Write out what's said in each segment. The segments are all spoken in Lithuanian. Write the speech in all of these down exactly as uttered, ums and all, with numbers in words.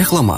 Reklama.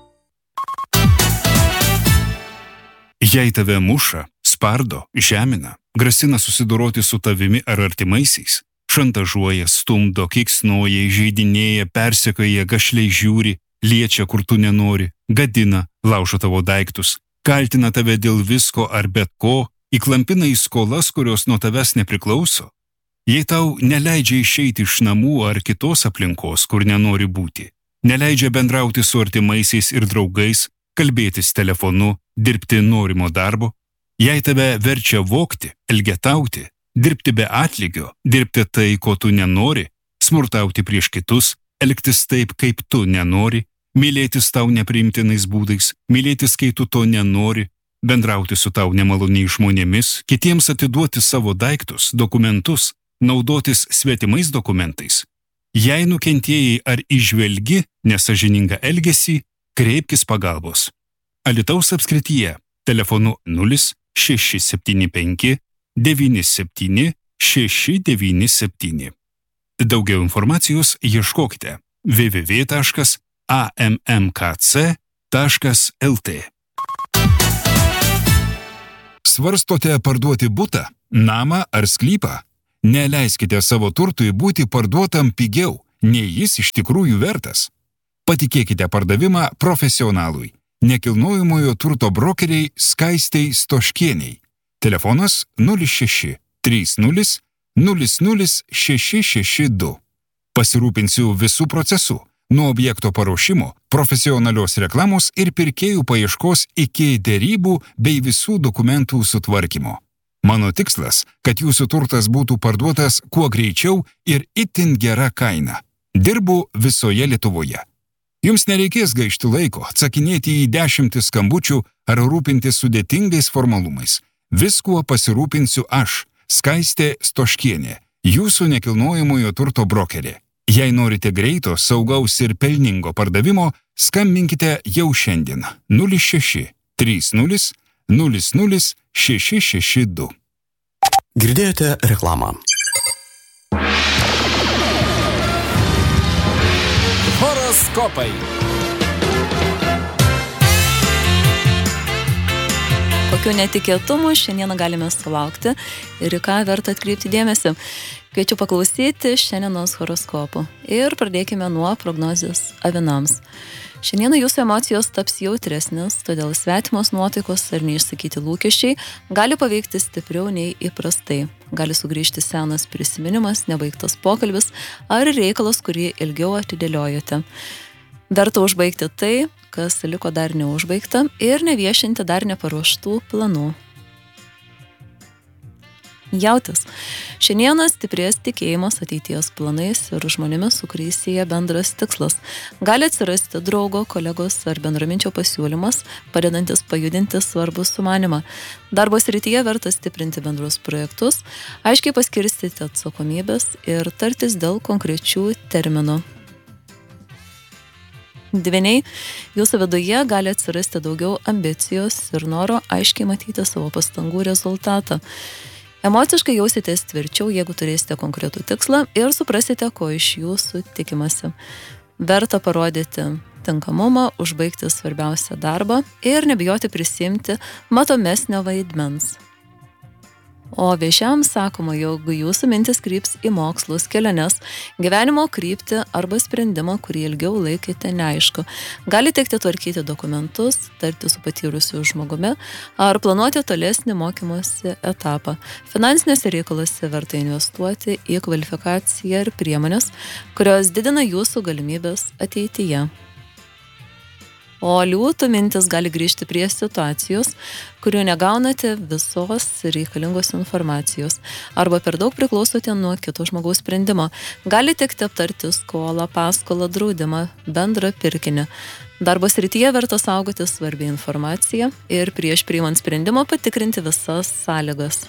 Jei tave muša, spardo, žemina, grasina susidoroti su tavimi ar artimaisiais, šantažuoja, stumdo, keiksnoja, įžeidinėja, persekioja, gašliai žiūri, liečia, kur tu nenori, gadina, laužo tavo daiktus, kaltina tave dėl visko ar bet ko, įklampina į skolas, kurios nuo tavęs nepriklauso. Jei tau neleidžia išeiti iš namų ar kitos aplinkos, kur nenori būti, neleidžia bendrauti su artimaisiais ir draugais, kalbėtis telefonu, dirbti norimo darbo, jei tave verčia vogti, elgetauti, dirbti be atlygio, dirbti tai, ko tu nenori, smurtauti prieš kitus, elgtis taip, kaip tu nenori, mylėtis tau nepriimtinais būdais, mylėtis, kai tu to nenori, bendrauti su tau nemaloniais žmonėmis, kitiems atiduoti savo daiktus, dokumentus, naudotis svetimais dokumentais. Jei nukentėjai ar įžvelgi nesąžiningą elgesį, kreipkis pagalbos. Alytaus apskrityje telefonu nulis šeši septyni penki devyni septyni šeši devyni septyni. Daugiau informacijos ieškokite w w w taškas a m m k c taškas l t. Svarstote parduoti butą, namą ar sklypą? Neleiskite savo turtui būti parduotam pigiau, nei jis iš tikrųjų vertas. Patikėkite pardavimą profesionalui, nekilnojamojo turto brokeriai Skaistei Stoškieniai. Telefonas nulis šeši trys nulis nulis nulis šeši šeši du. Pasirūpinsiu visų procesų, nuo objekto paruošimo, profesionalios reklamos ir pirkėjų paieškos iki derybų bei visų dokumentų sutvarkymo. Mano tikslas, kad jūsų turtas būtų parduotas kuo greičiau ir itin gera kaina. Dirbu visoje Lietuvoje. Jums nereikės gaišti laiko, atsakinėti į dešimtis skambučių ar rūpintis sudėtingais formalumais. Viskuo pasirūpinsiu aš, Skaistė Stoškienė, jūsų nekilnojamojo turto brokerė. Jei norite greito, saugaus ir pelningo pardavimo, skambinkite jau šiandien nulis šeši trys nulis nulis nulis šeši šeši du. Girdėjote reklamą. Horoskopai. Kokių netikėtumų šiandieną galime sulaukti ir į ką verta atkreipti dėmesį. Kviečiu paklausyti šiandienos horoskopų. Ir pradėkime nuo prognozės avinams. Šiandieną jūsų emocijos taps jautresnės, todėl svetimos nuotaikos ar neišsakyti lūkesčiai gali paveikti stipriau nei įprastai. Gali sugrįžti senas prisiminimas, nebaigtas pokalbis ar reikalas, kurį ilgiau atidėliojote. Verta užbaigti tai, kas liko dar neužbaigta ir neviešinti dar neparuoštų planų. Jautis. Šiandieną stiprės tikėjimas ateities planais ir žmonėmis, su kuriais sieja bendras tikslas. Gali atsirasti draugo, kolegos ar bendraminčio pasiūlymas, padedantis pajudinti svarbų sumanimą. Darbo srityje verta stiprinti bendrus projektus, aiškiai paskirstyti atsakomybės ir tartis dėl konkrečių terminų. Dvyniai, jūsų viduje gali atsirasti daugiau ambicijos ir noro aiškiai matyti savo pastangų rezultatą. Emociškai jausitės tvirčiau, jeigu turėsite konkretų tikslą ir suprasite, ko iš jūsų tikimasi. Verta parodyti tinkamumą, užbaigti svarbiausią darbą ir nebijoti prisimti matomesnio vaidmens. O vėžiams sakoma, jog jūsų mintis kryps į mokslus, keliones, gyvenimo kryptį arba sprendimą, kurį ilgiau laikėte neaišku. Gali tekti tvarkyti dokumentus, tarti su patyrusiu žmogumi ar planuoti tolesnį mokymosi etapą. Finansinėse reikalose verta investuoti į kvalifikaciją ir priemonės, kurios didina jūsų galimybės ateityje. O liūtų mintis gali grįžti prie situacijos, kurių negaunate visos reikalingos informacijos arba per daug priklausote nuo kito žmogaus sprendimo. Gali tekti aptarti skolą, paskolą, draudimą, bendrą pirkinį. Darbo srityje verta saugoti svarbią informaciją ir prieš priimant sprendimą patikrinti visas sąlygas.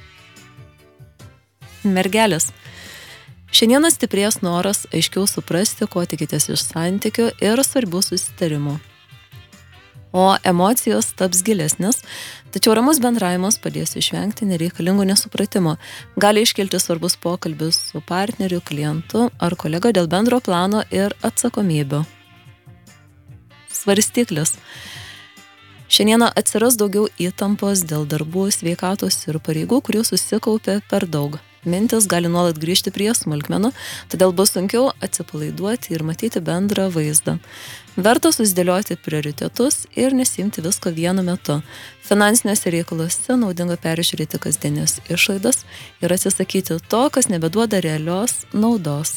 Mergelės. Šiandieną stiprės noras aiškiau suprasti, ko tikitės iš santykių ir svarbių susitarimų. O emocijos taps gilesnės, tačiau ramus bendravimas padės išvengti nereikalingų nesupratimo. Gali iškelti svarbus pokalbis su partneriu, klientu ar kolega dėl bendro plano ir atsakomybių. svarstyklis. Šiandieną atsiras daugiau įtampos dėl darbų, sveikatos ir pareigų, kurių susikaupė per daug. Mintis gali nuolat grįžti prie smulkmenų, todėl bus sunkiau atsipalaiduoti ir matyti bendrą vaizdą. Verta susidėlioti prioritetus ir nesimti visko vienu metu. Finansinėse reikaluose naudinga peržiūrėti kasdienės išlaidas ir atsisakyti to, kas nebeduoda realios naudos.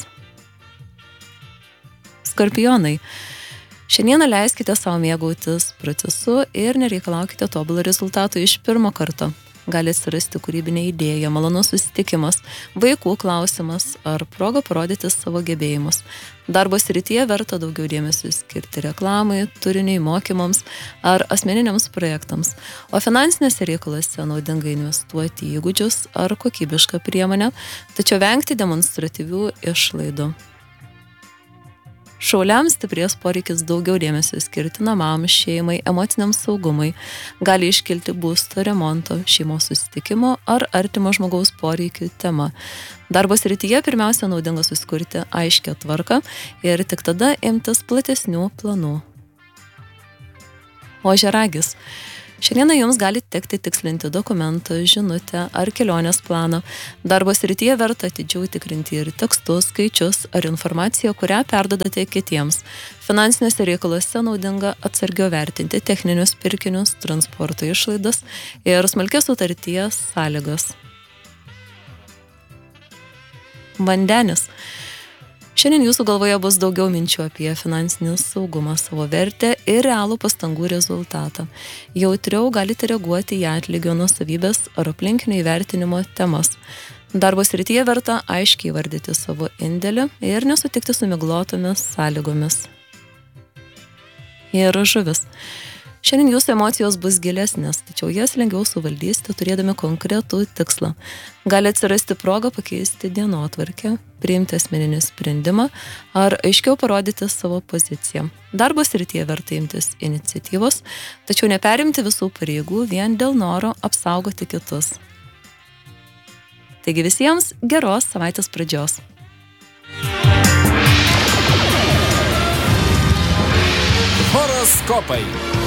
Skorpionai. Šiandieną leiskite savo mėgautis procesu ir nereikalaukite tobulo rezultato iš pirmo karto. Gali atsirasti kūrybinė idėja, malonus susitikimas, vaikų klausimas ar proga parodyti savo gebėjimus. Darbo srityje verta daugiau dėmesio skirti reklamai, turiniui, mokymams ar asmeniniams projektams, o finansinėse reikaluose naudinga investuoti į įgūdžius ar kokybišką priemonę, tačiau vengti demonstratyvių išlaidų. Šauliams stiprės poreikis daugiau dėmesio skirti namam, šeimai, emociniam saugumui. Gali iškilti būsto, remonto, šeimos susitikimo ar artimo žmogaus poreikių tema. Darbo srityje pirmiausia naudinga susikurti aiškią tvarką ir tik tada imtis platesnių planų. Ožiaragis. Šiandieną jums gali tekti tikslinti dokumentą, žinutę ar kelionės planą. Darbo srityje verta atidžiau tikrinti ir tekstus, skaičius ar informaciją, kurią perdodate kitiems. Finansinėse reikaluose naudinga atsargiau vertinti techninius pirkinius, transporto išlaidas ir smulkias sutarties sąlygas. Vandenis. Šiandien jūsų galvoje bus daugiau minčių apie finansinį saugumą, savo vertę ir realų pastangų rezultatą. Jautriau galite reaguoti į atlygio nuosavybės ar aplinkinio įvertinimo temas. Darbo srityje verta aiškiai įvardyti savo indėlį ir nesutikti su miglotomis sąlygomis. Ir žuvis. Šiandien jūsų emocijos bus gilesnės, tačiau jas lengviau suvaldysite turėdami konkretų tikslą. Gali atsirasti proga pakeisti dienotvarkę, priimti asmeninį sprendimą ar aiškiau parodyti savo poziciją. Darbo srityje verta imtis iniciatyvos, tačiau neperimti visų pareigų vien dėl noro apsaugoti kitus. Taigi visiems geros savaitės pradžios. Horoskopai.